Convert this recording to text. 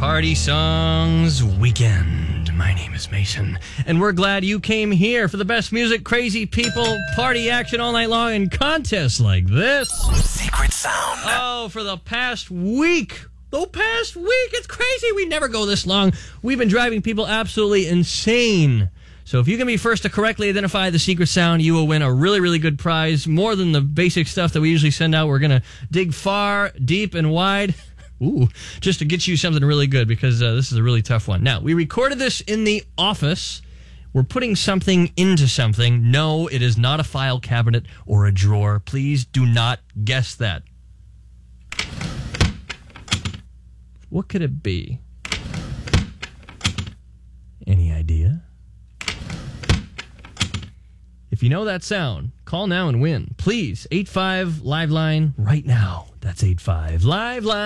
Party Songs Weekend. My name is Mason, and we're glad you came here for the best music, crazy people, party action all night long, and contests like this. Secret Sound. Oh, for the past week. It's crazy. We never go this long. We've been driving people absolutely insane. So if you can be first to correctly identify the secret sound, you will win a really, really good prize. More than the basic stuff that we usually send out. We're going to dig far, deep, and wide. Ooh, just to get you something really good, because this is a really tough one. Now, we recorded this in the office. We're putting something into something. No, it is not a file cabinet or a drawer. Please do not guess that. What could it be? Any idea? If you know that sound, call now and win. Please, 85 Live Line right now. That's 85 Live Line.